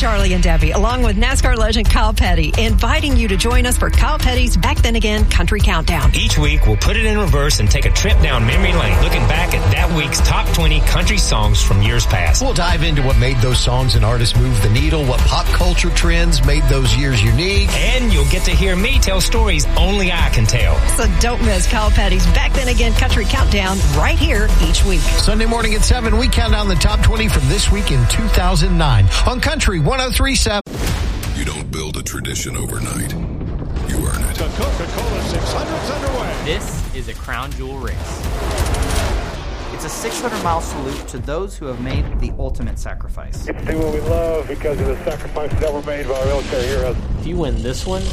Charlie and Debbie, along with NASCAR legend Kyle Petty, inviting you to join us for Kyle Petty's Back Then Again Country Countdown. Each week, we'll put it in reverse and take a trip down memory lane, looking back at that week's top 20 country songs from years past. We'll dive into what made those songs and artists move the needle, what pop culture trends made those years unique. And you'll get to hear me tell stories only I can tell. So don't miss Kyle Petty's Back Then Again Country Countdown right here each week. Sunday morning at 7, we count down the top 20 from this week in 2009 on Country 103.7. You don't build a tradition overnight. You earn it. The Coca-Cola 600's underway. This is a crown jewel race. It's a 600-mile salute to those who have made the ultimate sacrifice. It's do what we love because of the sacrifices that were made by our military heroes. If you win this one,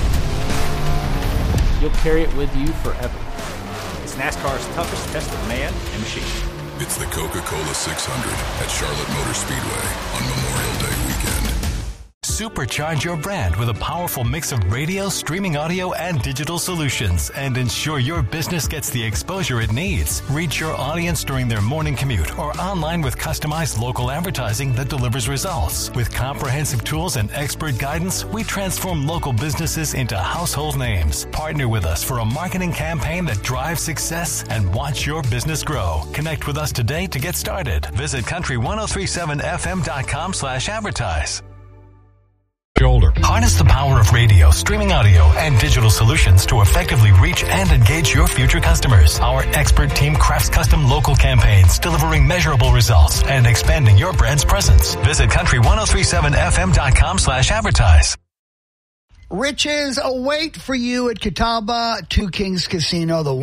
you'll carry it with you forever. It's NASCAR's toughest test of man and machine. It's the Coca-Cola 600 at Charlotte Motor Speedway on Memorial Day weekend. Supercharge your brand with a powerful mix of radio, streaming audio, and digital solutions, and ensure your business gets the exposure it needs. Reach your audience during their morning commute or online with customized local advertising that delivers results. With comprehensive tools and expert guidance, we transform local businesses into household names. Partner with us for a marketing campaign that drives success and watch your business grow. Connect with us today to get started. Visit country1037fm.com/advertise. Shoulder. Harness the power of radio, streaming audio, and digital solutions to effectively reach and engage your future customers. Our expert team crafts custom local campaigns, delivering measurable results and expanding your brand's presence. Visit country1037fm.com/advertise. Riches await for you at Catawba Two Kings Casino, the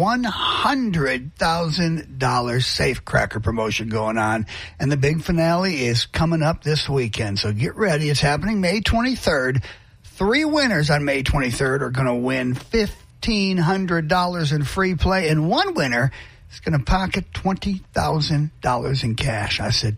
$100,000 safe cracker promotion going on. And the big finale is coming up this weekend. So get ready. It's happening May 23rd. 3 winners on May 23rd are going to win $1,500 in free play. And 1 winner is going to pocket $20,000 in cash. I said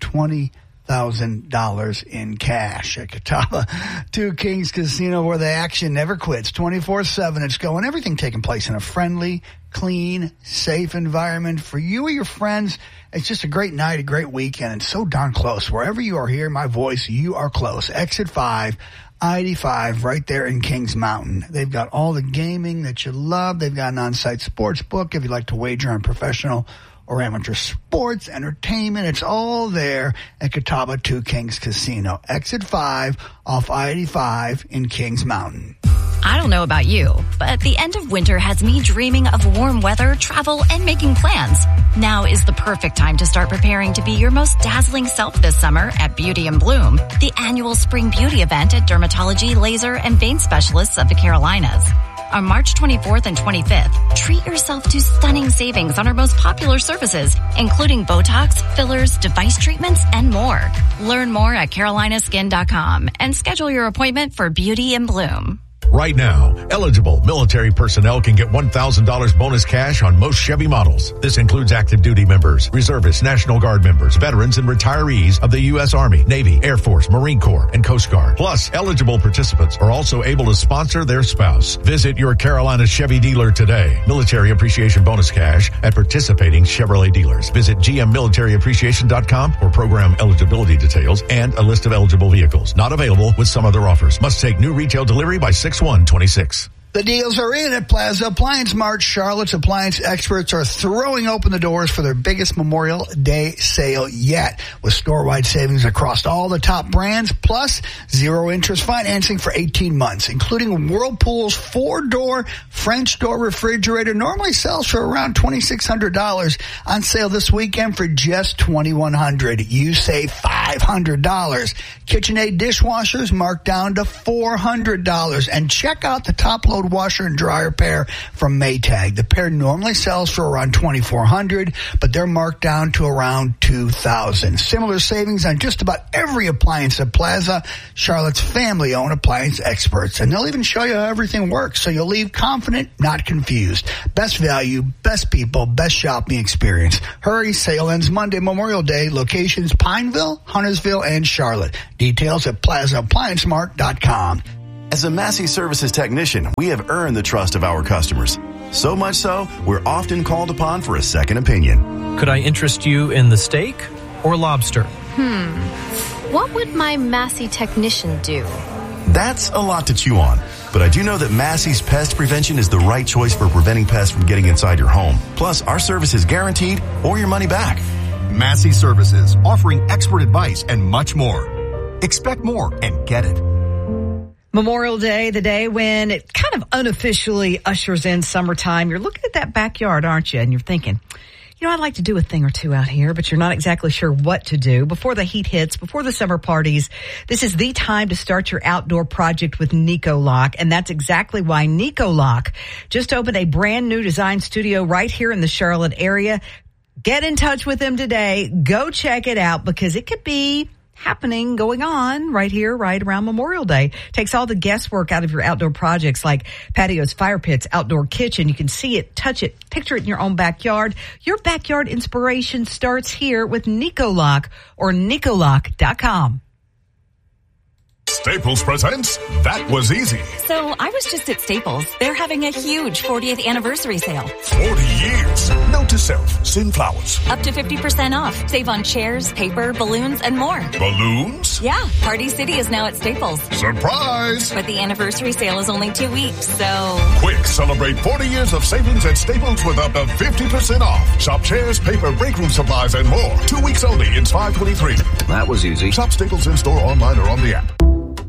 $20,000 in cash at Catawba Two Kings Casino, where the action never quits. 24/7 it's going. Everything taking place in a friendly, clean, safe environment for you or your friends. It's just a great night, a great weekend, and so darn close. Wherever you are hearing my voice, you are close. Exit 5, I-85, right there in Kings Mountain. They've got all the gaming that you love. They've got an on-site sports book if you'd like to wager on professional or amateur sports, entertainment. It's all there at Catawba Two Kings Casino. Exit 5 off I-85 in Kings Mountain. I don't know about you, but the end of winter has me dreaming of warm weather, travel, and making plans. Now is the perfect time to start preparing to be your most dazzling self this summer at Beauty in Bloom, the annual spring beauty event at Dermatology, Laser, and Vein Specialists of the Carolinas. On March 24th and 25th, treat yourself to stunning savings on our most popular services, including Botox, fillers, device treatments, and more. Learn more at carolinaskin.com and schedule your appointment for Beauty in Bloom. Right now, eligible military personnel can get $1,000 bonus cash on most Chevy models. This includes active duty members, reservists, National Guard members, veterans, and retirees of the U.S. Army, Navy, Air Force, Marine Corps, and Coast Guard. Plus, eligible participants are also able to sponsor their spouse. Visit your Carolina Chevy dealer today. Military Appreciation bonus cash at participating Chevrolet dealers. Visit gmmilitaryappreciation.com for program eligibility details and a list of eligible vehicles. Not available with some other offers. Must take new retail delivery by 6/1/26. The deals are in at Plaza Appliance Mart. Charlotte's appliance experts are throwing open the doors for their biggest Memorial Day sale yet, with store-wide savings across all the top brands, plus zero-interest financing for 18 months, including Whirlpool's 4-door French door refrigerator. Normally sells for around $2,600, on sale this weekend for just $2,100. You save $500. KitchenAid dishwashers marked down to $400. And check out the top-load washer and dryer pair from Maytag. The pair normally sells for around $2,400, but they're marked down to around $2,000. Similar savings on just about every appliance at Plaza, Charlotte's family-owned appliance experts. And they'll even show you how everything works, so you'll leave confident, not confused. Best value, best people, best shopping experience. Hurry, sale ends Monday, Memorial Day. Locations Pineville, Huntersville, and Charlotte. Details at PlazaApplianceMart.com. As a Massey Services technician, we have earned the trust of our customers. So much so, we're often called upon for a second opinion. Could I interest you in the steak or lobster? What would my Massey technician do? That's a lot to chew on. But I do know that Massey's Pest Prevention is the right choice for preventing pests from getting inside your home. Plus, our service is guaranteed or your money back. Massey Services, offering expert advice and much more. Expect more and get it. Memorial Day, the day when it kind of unofficially ushers in summertime. You're looking at that backyard, aren't you? And you're thinking, I'd like to do a thing or two out here, but you're not exactly sure what to do. Before the heat hits, before the summer parties, this is the time to start your outdoor project with Nico Lock. And that's exactly why Nico Lock just opened a brand new design studio right here in the Charlotte area. Get in touch with them today. Go check it out because it could be going on right here, right around Memorial Day. Takes all the guesswork out of your outdoor projects like patios, fire pits, outdoor kitchen. You can see it, touch it, picture it in your own backyard. Your backyard inspiration starts here with Nico Lock or NicoLock.com. Staples presents That Was Easy. So I was just at Staples. They're having a huge 40th anniversary sale. 40 years. Note to self, send flowers. Up to 50% off. Save on chairs, paper, balloons, and more. Balloons? Yeah. Party City is now at Staples. Surprise! But the anniversary sale is only 2 weeks, so... Quick, celebrate 40 years of savings at Staples with up to 50% off. Shop chairs, paper, break room supplies, and more. 2 weeks only. It's $5.23. That was easy. Shop Staples in-store, online, or on the app.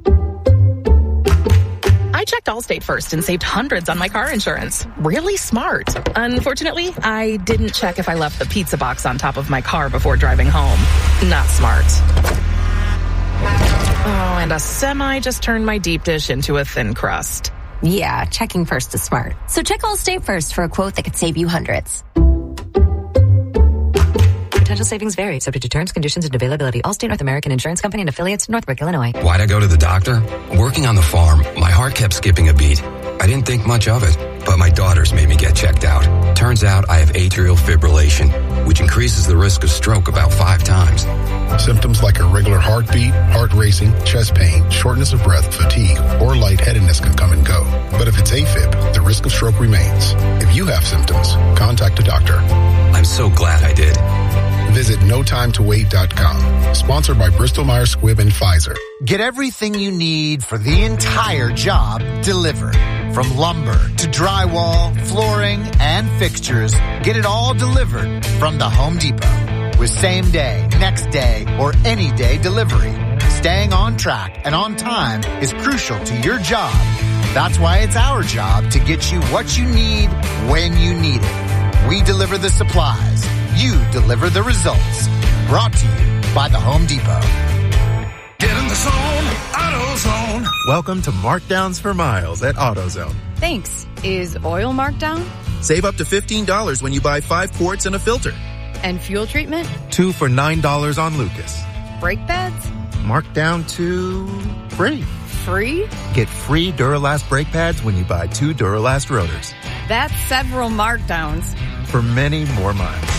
I checked Allstate first and saved hundreds on my car insurance. Really smart. Unfortunately, I didn't check if I left the pizza box on top of my car before driving home. Not smart. Oh, and a semi just turned my deep dish into a thin crust. Yeah, checking first is smart. So check Allstate first for a quote that could save you hundreds. Potential savings vary, subject to terms, conditions, and availability. Allstate North American Insurance Company and affiliates, Northbrook, Illinois. Why'd I go to the doctor? Working on the farm, my heart kept skipping a beat. I didn't think much of it, but my daughters made me get checked out. Turns out I have atrial fibrillation, which increases the risk of stroke about 5 times. Symptoms like irregular heartbeat, heart racing, chest pain, shortness of breath, fatigue, or lightheadedness can come and go. But if it's AFib, the risk of stroke remains. If you have symptoms, contact a doctor. I'm so glad I did. Visit NoTimeToWait.com. Sponsored by Bristol-Myers Squibb and Pfizer. Get everything you need for the entire job delivered. From lumber to drywall, flooring, and fixtures, get it all delivered from the Home Depot. With same day, next day, or any day delivery. Staying on track and on time is crucial to your job. That's why it's our job to get you what you need when you need it. We deliver the supplies. You deliver the results. Brought to you by the Home Depot. Get in the zone, AutoZone. Welcome to Markdowns for Miles at AutoZone. Thanks. Is oil marked down? Save up to $15 when you buy 5 quarts and a filter. And fuel treatment? 2 for $9 on Lucas. Brake pads? Marked down to free. Free? Get free Duralast brake pads when you buy 2 Duralast rotors. That's several markdowns. For many more miles.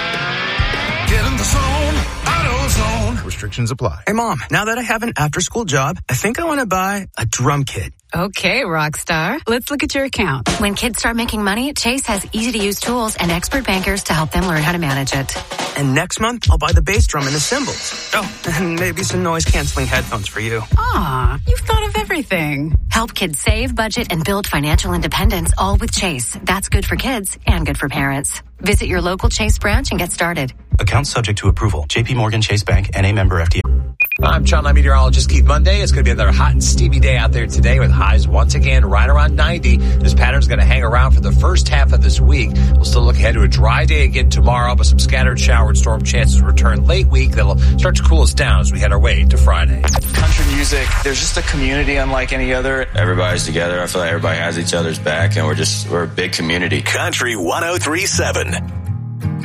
Get in the zone, AutoZone. Restrictions apply. Hey, Mom, now that I have an after-school job, I think I want to buy a drum kit. Okay, Rockstar. Let's look at your account. When kids start making money, Chase has easy-to-use tools and expert bankers to help them learn how to manage it. And next month, I'll buy the bass drum and the cymbals. Oh, and maybe some noise-canceling headphones for you. Aw, you've thought of everything. Help kids save, budget, and build financial independence, all with Chase. That's good for kids and good for parents. Visit your local Chase branch and get started. Account subject to approval. J.P. Morgan Chase Bank, N.A. member FDIC. I'm John, I'm meteorologist Keith Monday. It's going to be another hot and steamy day out there today with highs once again right around 90. This pattern's going to hang around for the first half of this week. We'll still look ahead to a dry day again tomorrow, but some scattered shower and storm chances return late week that'll start to cool us down as we head our way to Friday. Country music, there's just a community unlike any other. Everybody's together. I feel like everybody has each other's back, and we're a big community. Country 103.7.